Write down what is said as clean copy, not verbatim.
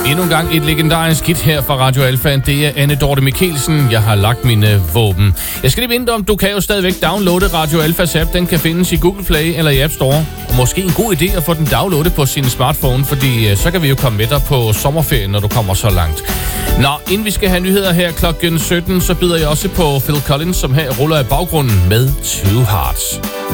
Endnu en gang et legendarisk hit her fra Radio Alfa. Det er Anne Dorte Mikkelsen. Jeg har lagt mine våben. Jeg skal lige vente om, du kan jo stadigvæk downloade Radio Alfas app. Den kan findes i Google Play eller i App Store. Og måske en god idé at få den downloadet på sin smartphone, fordi så kan vi jo komme med dig på sommerferien, når du kommer så langt. Nå, inden vi skal have nyheder her klokken 17, så byder jeg også på Phil Collins, som her ruller i baggrunden med Two Hearts.